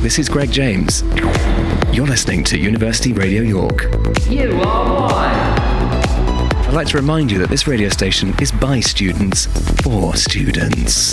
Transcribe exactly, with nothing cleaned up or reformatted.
this is Greg James. You're listening to University Radio York. You are wild. I'd like to remind you that this radio station is by students, for students.